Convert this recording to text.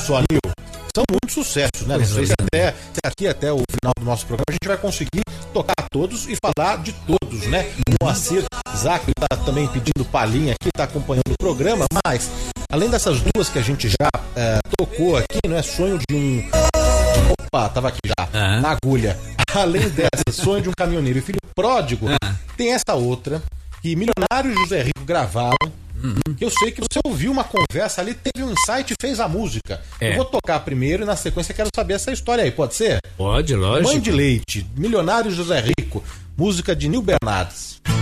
só, Nil, são muitos sucessos, né? Não sei se até o final do nosso programa a gente vai conseguir tocar todos e falar de todos, né? O Moacir Zac tá também pedindo palhinha aqui, tá acompanhando o programa, mas além dessas duas que a gente já tocou aqui, não é? Sonho de um... Opa, tava aqui já, na agulha. Além dessa, Sonho de um Caminhoneiro e Filho Pródigo, tem essa outra que Milionário e José Rico gravaram. Que eu sei que você ouviu uma conversa ali, teve um insight e fez a música. Eu vou tocar primeiro e na sequência quero saber essa história aí, pode ser? Pode, lógico. Mãe de Leite, Milionário e José Rico, música de Nil Bernardes.